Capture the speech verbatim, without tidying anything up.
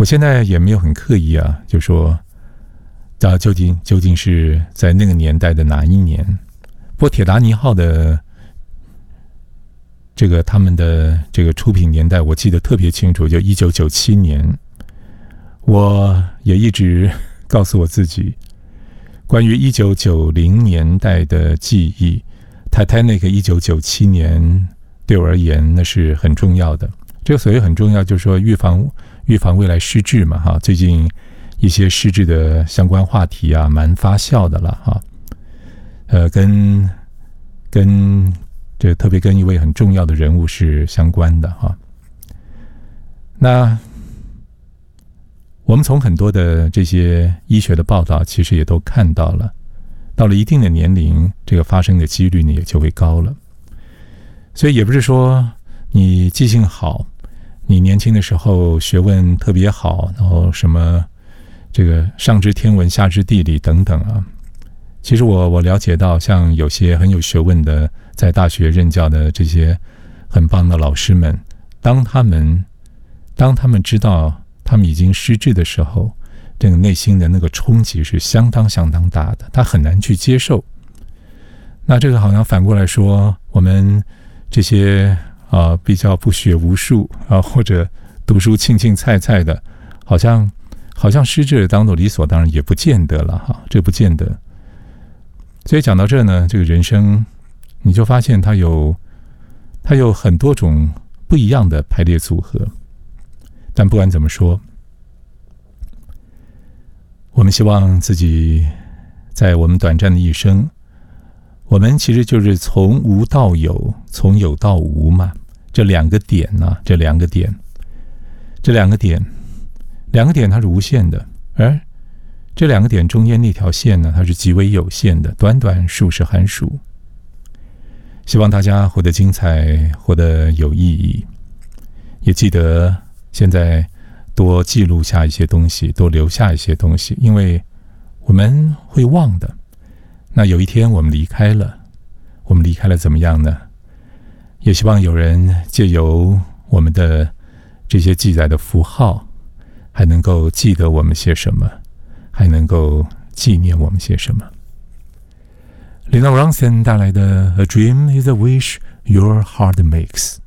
现在也没有很刻意啊，就说啊，究竟究竟是在那个年代的哪一年？不过铁达尼号的这个他们的这个出品年代，我记得特别清楚，就一九九七年。我也一直告诉我自己，关于一九九零年代的记忆 ，Titanic 一九九七年对我而言那是很重要的。这个所谓很重要，就是说预防预防未来失智嘛，哈，最近一些失智的相关话题啊，蛮发酵的了，哈。呃，跟跟这特别跟一位很重要的人物是相关的哈。那我们从很多的这些医学的报道，其实也都看到了，到了一定的年龄，这个发生的几率呢也就会高了。所以也不是说你记性好，你年轻的时候学问特别好，然后什么这个上知天文下知地理等等啊。其实我我了解到，像有些很有学问的，在大学任教的这些很棒的老师们，当他们当他们知道他们已经失智的时候，这个内心的那个冲击是相当相当大的，他很难去接受。那这个好像反过来说，我们这些啊、呃、比较不学无术啊，或者读书青青菜菜的，好像好像失智当做理所当然，也不见得了哈，这不见得。所以讲到这呢，这个人生你就发现它有它有很多种不一样的排列组合。但不管怎么说，我们希望自己在我们短暂的一生，我们其实就是从无到有，从有到无嘛。这两个点呢、啊，这两个点，这两个点，两个点它是无限的，而这两个点中间那条线呢，它是极为有限的，短短数十寒暑。希望大家活得精彩，活得有意义，也记得现在多记录下一些东西，多留下一些东西，因为我们会忘的。那有一天我们离开了，我们离开了怎么样呢？也希望有人借由我们的这些记载的符号，还能够记得我们些什么，还能够纪念我们些什么。Lina Ronstadt 带来的 A Dream is a Wish Your Heart Makes。